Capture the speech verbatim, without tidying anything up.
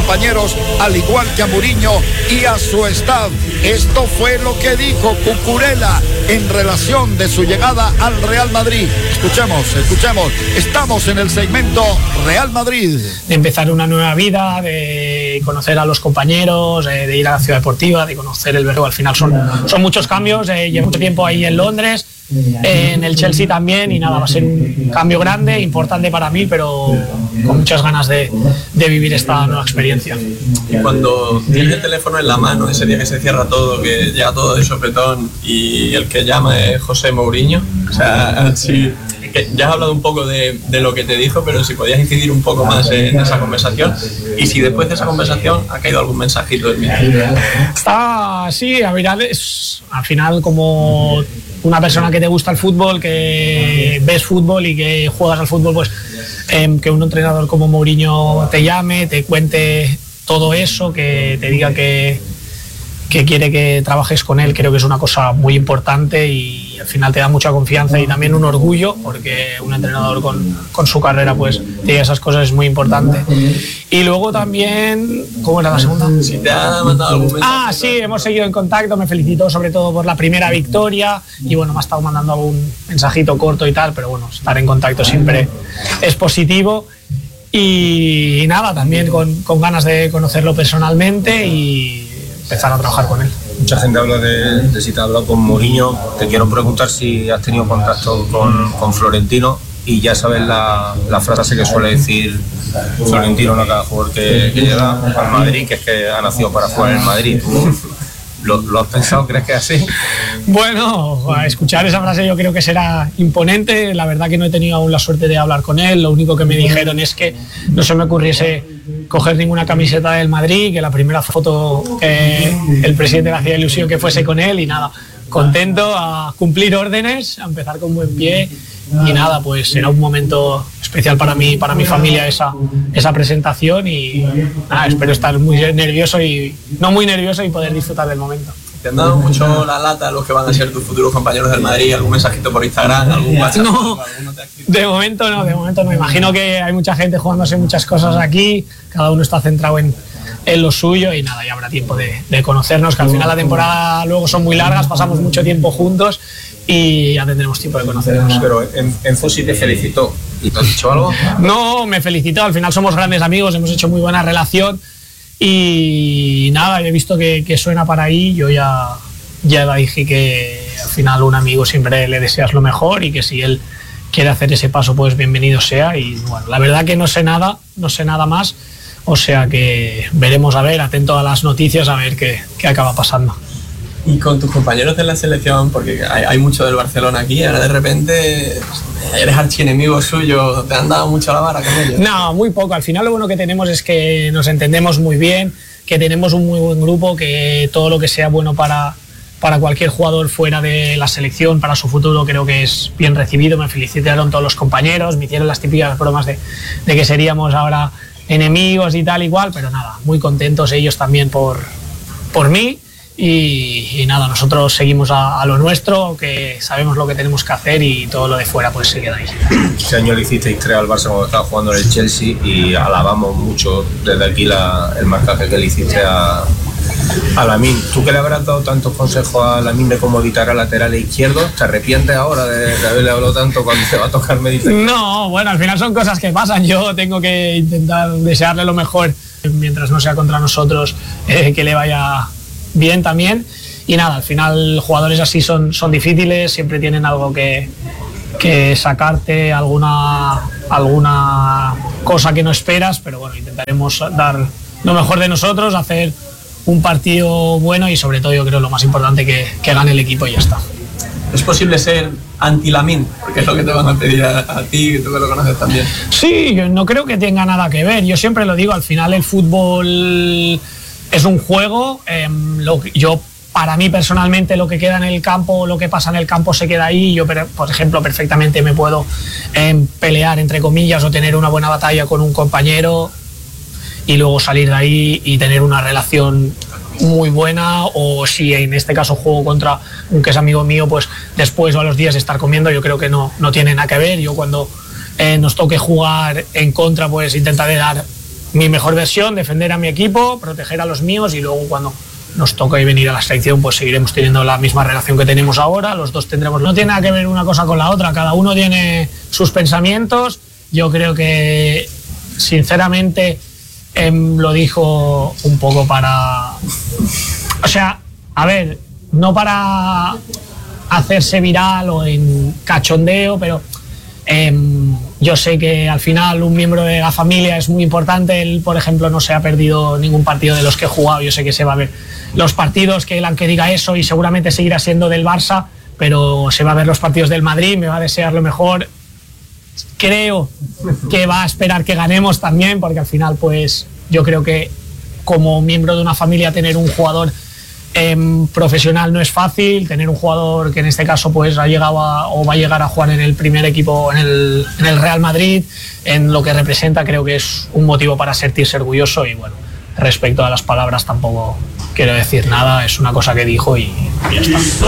compañeros, al igual que a Mourinho y a su staff. Esto fue lo que dijo Cucurella en relación de su llegada al Real Madrid. Escuchemos, escuchemos. Estamos en el segmento Real Madrid. De empezar una nueva vida, de conocer a los compañeros, de ir a la ciudad deportiva, de conocer el Bernabéu. Al final son, son muchos cambios. Eh, llevo mucho tiempo ahí en Londres, en el Chelsea también, y nada, va a ser un cambio grande, importante para mí, pero con muchas ganas de, de vivir esta nueva experiencia. Y cuando tienes el teléfono en la mano, ese día que se cierra todo, que llega todo de sopetón y el que llama es José Mourinho, o sea, sí, que ya has hablado un poco de, de lo que te dijo, pero si podías incidir un poco más en esa conversación, y si después de esa conversación ha caído algún mensajito del mío. Está, sí, a ver, es, al final como una persona que te gusta el fútbol, que ves fútbol y que juegas al fútbol, pues eh, que un entrenador como Mourinho te llame, te cuente todo eso, que te diga que, que quiere que trabajes con él, creo que es una cosa muy importante y al final te da mucha confianza y también un orgullo, porque un entrenador con, con su carrera pues te diga esas cosas, es muy importante. Y luego también, ¿cómo era la segunda? Si te ha mandado algún mensaje. Ah, sí, hemos seguido en contacto, me felicitó sobre todo por la primera victoria y bueno, me ha estado mandando algún mensajito corto y tal, pero bueno, estar en contacto siempre es positivo. Y, y nada, también con, con ganas de conocerlo personalmente y empezar a trabajar con él. Mucha gente habla de, de si te ha hablado con Mourinho. Te quiero preguntar si has tenido contacto con, con Florentino, y ya sabes la, la frase que suele decir Florentino a cada jugador que, que llega al Madrid, que es que ha nacido para jugar en el Madrid. ¿Lo, ¿Lo has pensado? ¿Crees que es así? Bueno, a escuchar esa frase yo creo que será imponente. La verdad que no he tenido aún la suerte de hablar con él. Lo único que me dijeron es que no se me ocurriese coger ninguna camiseta del Madrid, que la primera foto eh, el presidente le hacía ilusión que fuese con él, y nada, contento a cumplir órdenes, a empezar con buen pie. Y nada, pues será un momento especial para mí, para mi familia, esa, esa presentación, y nada, espero estar muy nervioso y no muy nervioso y poder disfrutar del momento. ¿Te han dado mucho la lata los que van a ser tus futuros compañeros del Madrid? ¿Algún mensajito por Instagram? ¿Algún WhatsApp? No, de momento no, de momento no. Imagino que hay mucha gente jugándose muchas cosas aquí, cada uno está centrado en, en lo suyo y nada, ya habrá tiempo de, de conocernos, que al final la temporada luego son muy largas, pasamos mucho tiempo juntos y ya tendremos tiempo de conocernos. Pero en, en Fosi te felicitó. ¿Y te has dicho algo? No, me felicitó, al final somos grandes amigos, hemos hecho muy buena relación y nada, he visto que, que suena para ahí, yo ya, ya dije que al final un amigo siempre le deseas lo mejor y que si él quiere hacer ese paso pues bienvenido sea, y bueno, la verdad que no sé nada, no sé nada más, o sea que veremos, a ver, atento a las noticias, a ver qué, qué acaba pasando. Y con tus compañeros de la selección, porque hay, hay mucho del Barcelona aquí, ahora de repente eres archienemigo suyo, ¿te han dado mucho la vara con ellos? No, muy poco, al final lo bueno que tenemos es que nos entendemos muy bien, que tenemos un muy buen grupo, que todo lo que sea bueno para, para cualquier jugador fuera de la selección, para su futuro, creo que es bien recibido. Me felicitaron todos los compañeros, me hicieron las típicas bromas de, de que seríamos ahora enemigos y tal igual, pero nada, muy contentos ellos también por, por mí. Y, y nada, nosotros seguimos a, a lo nuestro, que sabemos lo que tenemos que hacer y todo lo de fuera pues se queda ahí. Este año le hicisteis tres al Barça cuando estaba jugando en el Chelsea y alabamos mucho desde aquí la, el marcaje que le hiciste a, a Lamine. ¿Tú que le habrás dado tantos consejos a Lamine de cómo evitar a lateral izquierdo? ¿Te arrepientes ahora de, de haberle hablado tanto cuando te va a tocar meditar? No, bueno, al final son cosas que pasan. Yo tengo que intentar desearle lo mejor mientras no sea contra nosotros, eh, que le vaya bien también, y nada, al final jugadores así son, son difíciles, siempre tienen algo que, que sacarte, alguna, alguna cosa que no esperas, pero bueno, intentaremos dar lo mejor de nosotros, hacer un partido bueno y sobre todo yo creo lo más importante, que, que gane el equipo y ya está. ¿Es posible ser anti-Lamine? Porque es lo que te van a pedir a, a ti, que tú que lo conoces también. Sí, yo no creo que tenga nada que ver, yo siempre lo digo, al final el fútbol es un juego, eh, lo, yo para mí personalmente lo que queda en el campo, lo que pasa en el campo se queda ahí. Yo, por ejemplo, perfectamente me puedo eh, pelear, entre comillas, o tener una buena batalla con un compañero y luego salir de ahí y tener una relación muy buena, o si en este caso juego contra un que es amigo mío, pues después o a los días de estar comiendo, yo creo que no, no tiene nada que ver. Yo cuando eh, nos toque jugar en contra, pues intentaré dar mi mejor versión, defender a mi equipo, proteger a los míos y luego cuando nos toca venir a la selección pues seguiremos teniendo la misma relación que tenemos ahora, los dos tendremos, no tiene nada que ver una cosa con la otra, cada uno tiene sus pensamientos. Yo creo que sinceramente eh, lo dijo un poco para, o sea, a ver, no para hacerse viral o en cachondeo, pero eh, yo sé que al final un miembro de la familia es muy importante. Él, por ejemplo, no se ha perdido ningún partido de los que he jugado. Yo sé que se va a ver los partidos, que él aunque diga eso y seguramente seguirá siendo del Barça, pero se va a ver los partidos del Madrid, me va a desear lo mejor. Creo que va a esperar que ganemos también, porque al final pues yo creo que como miembro de una familia tener un jugador eh, profesional no es fácil, tener un jugador que en este caso pues ha llegado a, o va a llegar a jugar en el primer equipo, en el, en el Real Madrid, en lo que representa, creo que es un motivo para sentirse orgulloso. Y bueno, respecto a las palabras tampoco quiero decir nada, es una cosa que dijo y, y ya está.